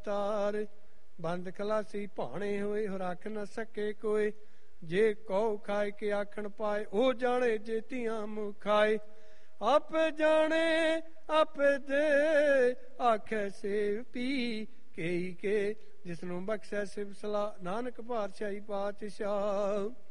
ਤਾਰ ਬੰਦ ਖਲਾਸੀ ਭਾਣੇ ਹੋਏ ਹੋ ਰੱਖ ਨਾ ਸਕੇ ਕੋਈ। ਜੇ ਕਉ ਖਾਏ ਕੇ ਆਖਣ ਪਾਏ ਉਹ ਜਾਣੇ ਜੇ ਧੀਆਂ ਮੁਖਾਏ। ਆਪੇ ਜਾਣੇ ਆਪੇ ਦੇ ਆਖੇ ਸੇਵ ਪੀ ਕਈ ਕੇ। ਜਿਸਨੂੰ ਬਖਸ਼ੈ ਸਿਵ ਸਲਾਹ ਨਾਨਕ ਪਾਤਸ਼ਾਹੀ ਪਾਤਸ਼ਾਹ।